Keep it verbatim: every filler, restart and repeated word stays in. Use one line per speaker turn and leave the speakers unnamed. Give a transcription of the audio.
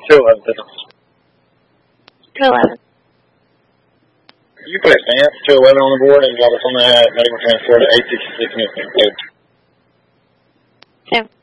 two eleven.
two eleven.
You put stamp two eleven on the board and drop us on that medical transport at eight sixty-six Michigan.
Okay.